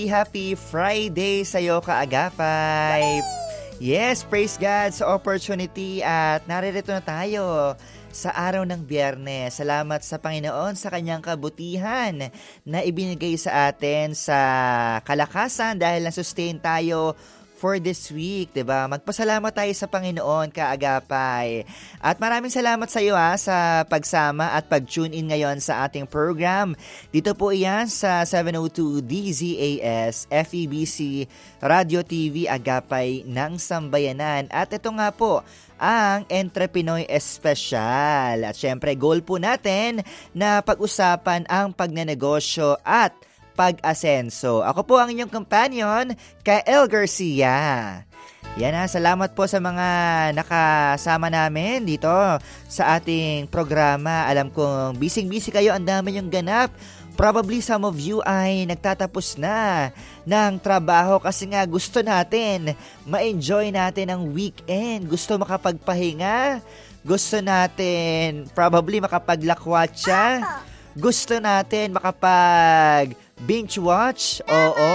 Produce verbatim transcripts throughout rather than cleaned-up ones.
Happy Friday sa'yo, kaagapay! Yes, praise God sa opportunity at naririto na tayo sa araw ng Biyernes. Salamat sa Panginoon sa kanyang kabutihan na ibinigay sa atin sa kalakasan dahil na-sustain tayo for this week, diba? Magpasalamat tayo sa Panginoon, kaagapay. At maraming salamat sa iyo ha, sa pagsama at pag-tune in ngayon sa ating program. Dito po iyan sa seven oh two D Z A S F E B C Radio T V Agapay ng Sambayanan. At ito nga po, ang Entrepinoy Espesyal. At syempre, goal po natin na pag-usapan ang pagnenegosyo at pag-asenso. Ako po ang inyong companion, Kael Garcia. Yan ha, salamat po sa mga nakasama namin dito sa ating programa. Alam kong busy-busy kayo, ang dami yung ganap. Probably some of you ay nagtatapos na ng trabaho kasi nga gusto natin ma-enjoy natin ang weekend. Gusto makapagpahinga. Gusto natin probably makapaglakwatsa. Gusto natin makapag binge watch. Oo.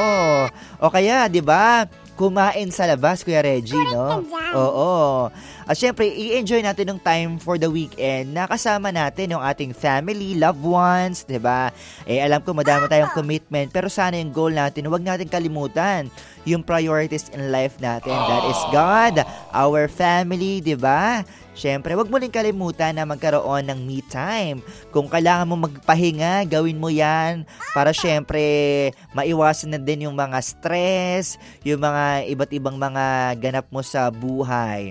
O kaya, 'di ba? Kumain sa labas, Kuya Reggie, no? Oo. At syempre, i-enjoy natin yung time for the weekend na kasama natin yung ating family, loved ones, 'di ba? Eh alam ko madami tayong commitment, pero sana yung goal natin, huwag natin kalimutan yung priorities in life natin. That is God, our family, 'di ba? Siyempre, wag mo rin kalimutan na magkaroon ng me time. Kung kailangan mo magpahinga, gawin mo yan para siyempre maiwasan na din yung mga stress, yung mga iba't ibang mga ganap mo sa buhay.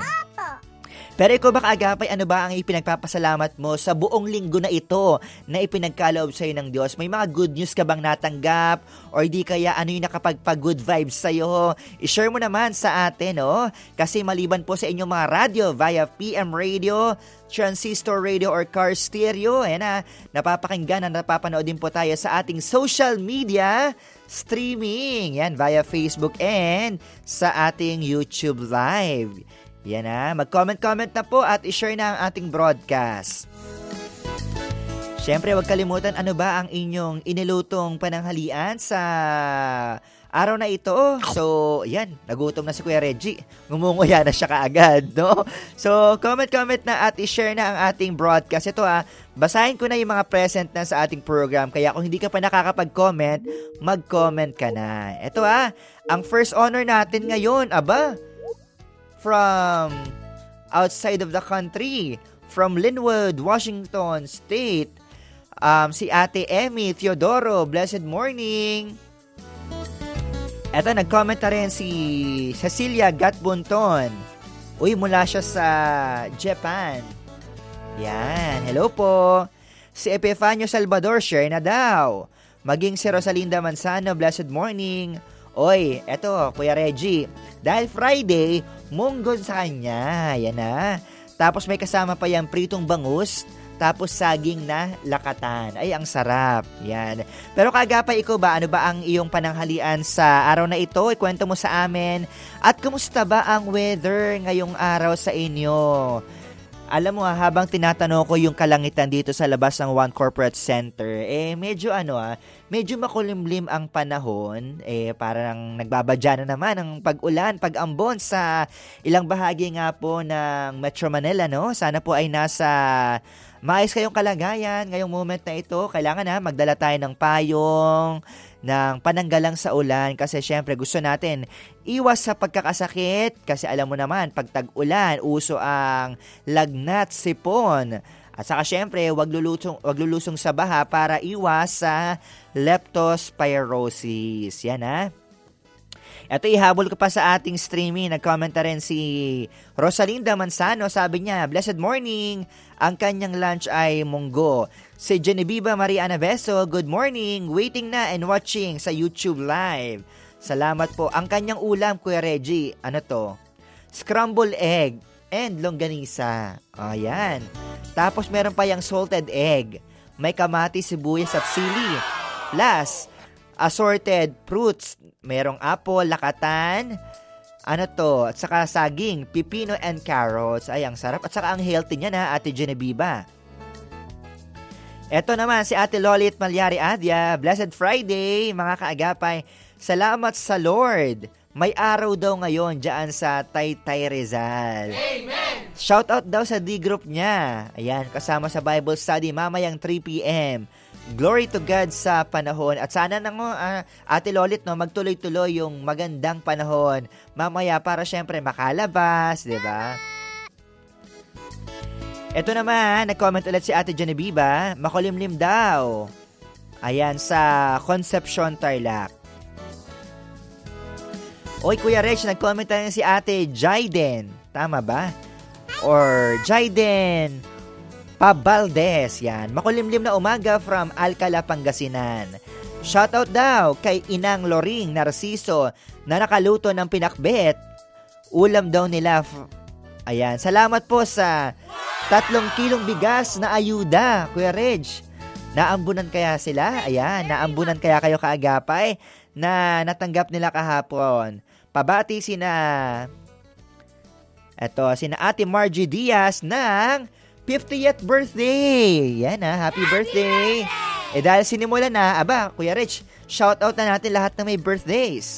Pero ikaw ba, kaagapay, ano ba ang ipinagpapasalamat mo sa buong linggo na ito na ipinagkaloob sa'yo ng Diyos? May mga good news ka bang natanggap? Or di kaya ano yung nakapagpa-good vibes sa'yo? I-share mo naman sa atin, oh. Kasi maliban po sa inyong mga radyo via P M Radio, Transistor Radio or Car Stereo, ayan na, napapakinggan na napapanood din po tayo sa ating social media streaming. Yan, via Facebook and sa ating YouTube Live. Yan na, mag-comment-comment na po at i-share na ang ating broadcast. Siyempre, huwag kalimutan, ano ba ang inyong inilutong pananghalian sa araw na ito? So, yan, nagutom na si Kuya Reggie. Ngumunguya na siya kaagad, no? So, comment-comment na at i-share na ang ating broadcast. Ito ah, basahin ko na yung mga present na sa ating program. Kaya kung hindi ka pa nakakapag-comment, mag-comment ka na. Ito ah, ang first honor natin ngayon, aba, from outside of the country, from Linwood, Washington State, um, si Ate Emmy Theodoro, blessed morning. Eto, nag-comment na rin si Cecilia Gatbunton. Uy, mula siya sa Japan. Yan, hello po. Si Epifanio Salvador, share na daw. Maging si Rosalinda Manzano, blessed morning. Oy, eto, Kuya Reggie, dahil Friday, munggo sa kanya. Yan na. Tapos may kasama pa yung pritong bangus, tapos saging na lakatan. Ay, ang sarap. Yan. Pero kaagapay, ikaw ba? Ano ba ang iyong pananghalian sa araw na ito? Ikwento mo sa amin. At kumusta ba ang weather ngayong araw sa inyo? Alam mo ha, habang tinatanong ko yung kalangitan dito sa labas ng One Corporate Center, eh medyo ano ah, medyo makulimlim ang panahon, eh parang nagbabadya na naman ang pag-ulan, pag-ambon sa ilang bahagi nga po ng Metro Manila, no? Sana po ay nasa maayos kayong kalagayan ngayong moment na ito. Kailangan na magdala tayo ng payong, ng pananggalang sa ulan kasi syempre gusto natin iwas sa pagkakasakit kasi alam mo naman pag tag-ulan uso ang lagnat, sipon at saka syempre wag lulusong, wag lulusong sa baha para iwas sa leptospirosis. Yan ha. Ito, ihabol ko pa sa ating streaming. Nag-comment na rin si Rosalinda Manzano. Sabi niya, blessed morning. Ang kanyang lunch ay munggo. Si Genevieve Maria Anaveso, good morning. Waiting na and watching sa YouTube Live. Salamat po. Ang kanyang ulam, Kuya Reggie, ano to? Scrambled egg and longganisa. Ayan. Tapos meron pa yung salted egg. May kamatis, sibuyas at sili. Last, assorted fruits. Merong apple, lakatan, ano to, at saka saging, pipino and carrots. Ay, ang sarap. At saka ang healthy niya na, Ate Genevieve. Eto naman si Ate Lolit Malyari Adia. Blessed Friday, mga kaagapay. Salamat sa Lord. May araw daw ngayon dyan sa Taytay Rizal. Amen! Shoutout daw sa D-group niya. Ayan, kasama sa Bible study mamayang three p.m. Glory to God sa panahon. At sana na ngo, uh, Ate Lolit, no, magtuloy-tuloy yung magandang panahon. Mamaya para syempre makalabas, di ba? Ito naman, nag-comment ulit si Ate Genevieve, makulimlim daw. Ayan, sa Concepcion, Tarlac. Oy, Kuya Reg, nag-comment na si Ate Jaiden. Tama ba? Or Jaiden Pabaldez. Yan. Makulimlim na umaga from Alcala, Pangasinan. Shoutout daw kay Inang Loring Narciso na nakaluto ng pinakbet. Ulam daw nila. Ayan. Salamat po sa tatlong kilong bigas na ayuda, Kuya Reg. Naambunan kaya sila? Ayan. Naambunan kaya kayo kaagapay na natanggap nila kahapon. Pabati sina eto, sina Ate Margie Diaz ng fiftieth birthday. Yan ha, happy, happy birthday. birthday. Eh dahil sinimula na, aba, Kuya Rich, shout out na natin lahat na may birthdays.